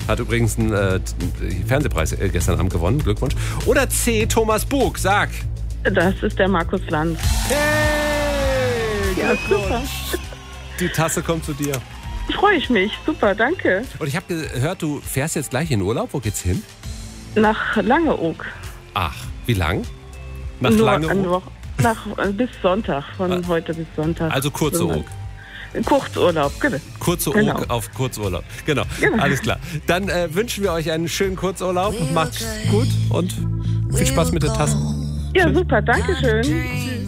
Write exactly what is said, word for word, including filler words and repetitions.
Hat übrigens einen äh, Fernsehpreis äh, gestern Abend gewonnen. Glückwunsch. Oder C. Thomas Bug. Sag. Das ist der Markus Lanz. Hey, Ja, super. Die Tasse kommt zu dir. Freue ich mich. Super, danke. Und ich habe gehört, du fährst jetzt gleich in Urlaub. Wo geht's hin? Nach Langeoog. Ach, wie lang? Nach Nur Langeoog? eine Woche. Nach, äh, bis Sonntag, von ah. heute bis Sonntag. Also kurze Oog. Kurzurlaub, genau. Kurze genau. Oog auf Kurzurlaub. Genau. genau, alles klar. Dann äh, wünschen wir euch einen schönen Kurzurlaub. Macht's gut und viel Spaß mit der Tasse. Ja, super, danke schön.